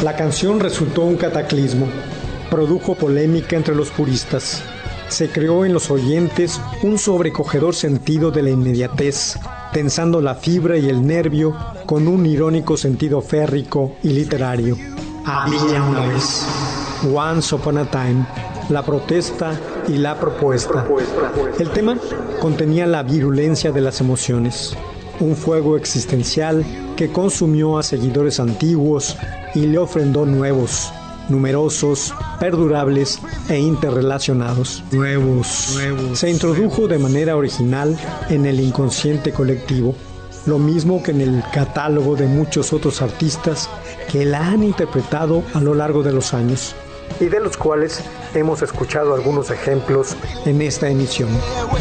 La canción resultó un cataclismo. Produjo polémica entre los puristas. Se creó en los oyentes un sobrecogedor sentido de la inmediatez, tensando la fibra y el nervio con un irónico sentido férrico y literario. Había una vez. Once Upon a Time. La protesta y la propuesta. El tema contenía la virulencia de las emociones, un fuego existencial que consumió a seguidores antiguos y le ofrendó nuevos, numerosos, perdurables e interrelacionados. Nuevos. Se introdujo de manera original en el inconsciente colectivo, lo mismo que en el catálogo de muchos otros artistas que la han interpretado a lo largo de los años, y de los cuales hemos escuchado algunos ejemplos en esta emisión.